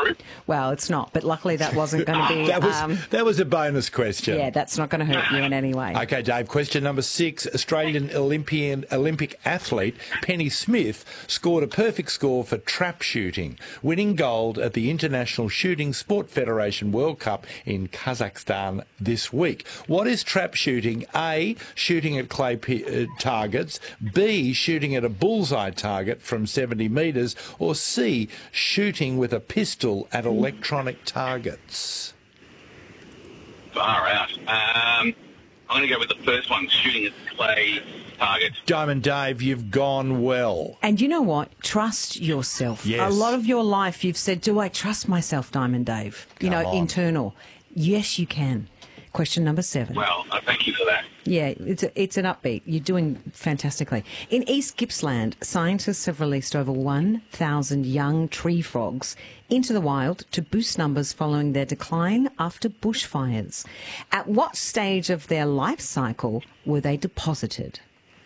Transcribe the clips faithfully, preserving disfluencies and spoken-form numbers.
true. Well, it's not, but luckily that wasn't going to be... that, was, um, that was a bonus question. yeah, that's not going to hurt you in any way. Okay, Dave, question number six. Australian Olympian Olympic athlete Penny Smith scored a perfect score for trap shooting, winning gold at the International Shooting Sport Federation World Cup in Kazakhstan this week. What is trap shooting? A, shooting at clay p- uh, targets, B, shooting at a bullseye target from seventy metres, or C, shooting with a pistol at electronic targets? Far out. Um, I'm going to go with the first one, shooting at clay targets. Diamond Dave, you've gone well. And you know what? Trust yourself. Yes. A lot of your life you've said, do I trust myself, Diamond Dave? You Come know, on. internal. Yes, you can. Question number seven. Well, uh, thank you for that. Yeah, it's a, it's an upbeat. You're doing fantastically. In East Gippsland, scientists have released over one thousand young tree frogs into the wild to boost numbers following their decline after bushfires. At what stage of their life cycle were they deposited?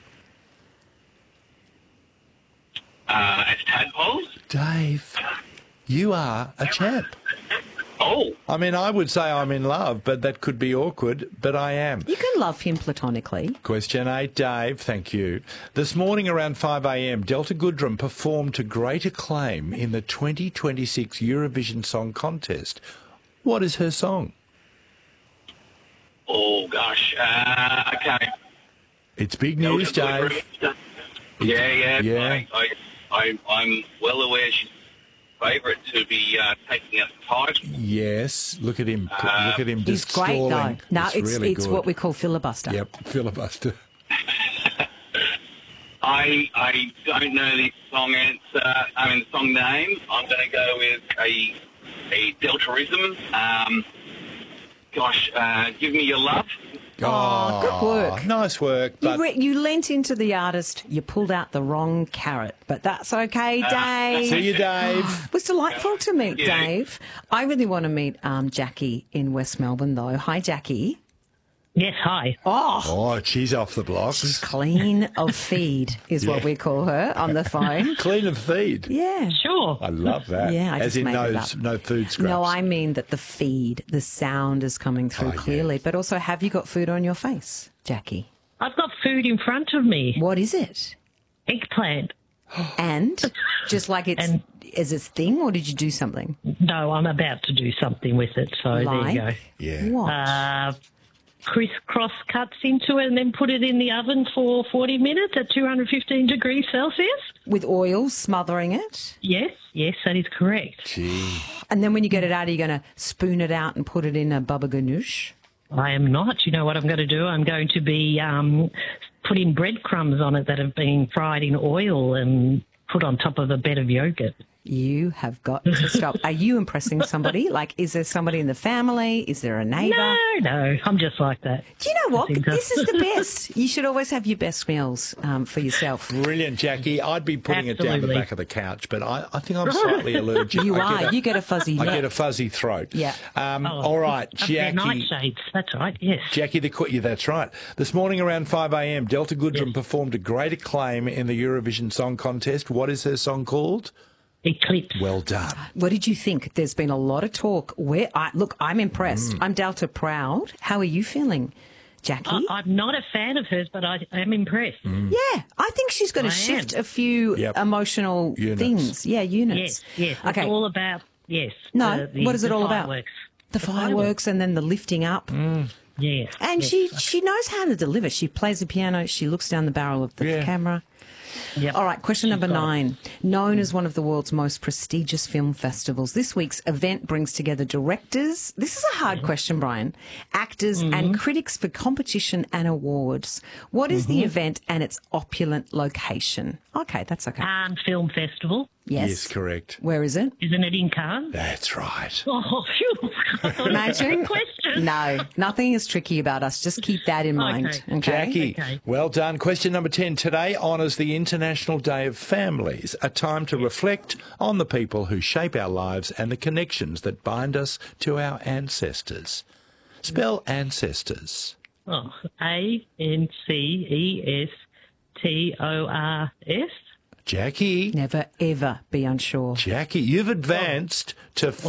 Uh, as tadpoles? Dave, you are a champ. Oh, I mean, I would say I'm in love, but that could be awkward, but I am. You can love him platonically. Question eight, Dave, thank you. This morning around five a m, Delta Goodrem performed to great acclaim in the twenty twenty-six Eurovision Song Contest. What is her song? oh gosh. Uh, okay. It's big news, Dave. Yeah, yeah. Yeah. I, I, I, I'm well aware she's favourite to be uh, taking out the title. Yes, look at him. Uh, look at him He's just great, though. stalling. No, it's, it's, really good. what we call filibuster. Yep, filibuster. I I don't know the song answer. I mean, the song name. I'm going to go with a a Deltarism. Um, gosh, uh, give me your love. Oh, good work. Nice work. You, But re- you leant into the artist, you pulled out the wrong carrot, but that's okay, Dave. see you, Dave. It was delightful to meet Yeah. Dave. I really want to meet um, Jackie in West Melbourne, though. Hi, Jackie. Yes, hi. Oh, Oh, she's off the blocks. clean of feed is what Yeah. we call her on the phone. Clean of feed. Yeah. Sure. I love that. Yeah, I As just in made no, it up. no food scraps. No, I mean that the feed, the sound is coming through Oh, yeah. clearly. But also, have you got food on your face, Jackie? I've got food in front of me. What is it? Eggplant. And just like it's And- is a thing, or did you do something? No, I'm about to do something with it, so there Like? you go. Yeah. What? Uh, crisscross cuts into it and then put it in the oven for forty minutes at two hundred fifteen degrees Celsius. With oil smothering it? Yes, yes, that is correct. Gee. And then when you get it out, are you going to spoon it out and put it in a baba ganoush? I am not. You know what I'm going to do? I'm going to be um, putting breadcrumbs on it that have been fried in oil and put on top of a bed of yogurt. You have got to stop. Are you impressing somebody? Like, is there somebody in the family? Is there a neighbour? No, no, I'm just like that. Do you know what? I think so. This is the best. You should always have your best meals um, for yourself. Brilliant, Jackie. I'd be putting it down the Absolutely. back of the couch, but I, I think I'm slightly allergic. You I are. Get a, You get a fuzzy I neck. get a fuzzy throat. Yeah. Um, Oh, all right, up their Jackie. nightshades. That's right. Yes. Jackie, the qu- yeah, that's right. This morning around five a m, Delta Goodrem Yes. performed to great acclaim in the Eurovision Song Contest. What is her song called? Eclipse. Well done. What did you think? There's been a lot of talk. Where I look, I'm impressed. Mm. I'm Delta proud. How are you feeling, Jackie? I, I'm not a fan of hers, but I am impressed. Yeah, I think she's going to I shift am. a few Yep. emotional Units. things. Yeah, units. Yes, yes. Okay. It's all about, yes. No, the- the- what is it the all about? fireworks. The fireworks and then the lifting up. Yes. And yes. she she knows how to deliver. She plays the piano. She looks down the barrel of the Yeah. camera. Yep. All right, question She's number got it. nine. Known as one of the world's most prestigious film festivals, this week's event brings together directors. This is a hard question, Brian. Actors and critics for competition and awards. What is the event and its opulent location? Okay, that's okay. Cannes Film Festival. Yes. Yes, correct. Where is it? Isn't it in Cannes? That's right. Oh, phew. I thought it was a Imagine. trick question. No, nothing is tricky about us. Just keep that in mind. Okay. Okay. Jackie, Okay. well done. Question number ten. Today honours the International Day of Families, a time to reflect on the people who shape our lives and the connections that bind us to our ancestors. Spell ancestors. Oh, A N C E S T O R S. Jackie, Never, ever be unsure. Jackie, you've advanced to